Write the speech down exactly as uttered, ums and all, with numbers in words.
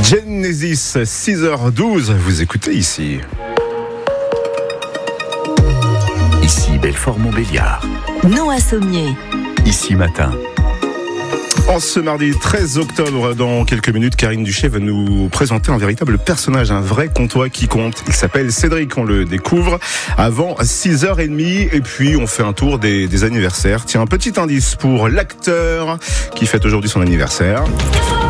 Genesis, six heures douze, vous écoutez ici. Ici Belfort-Montbéliard. Noah Sommier. Ici Matin. En ce mardi treize octobre, dans quelques minutes, Karine Duché va nous présenter un véritable personnage, un vrai comtois qui compte. Il s'appelle Cédric, on le découvre avant six heures trente et puis on fait un tour des, des anniversaires. Tiens, un petit indice pour l'acteur qui fête aujourd'hui son anniversaire.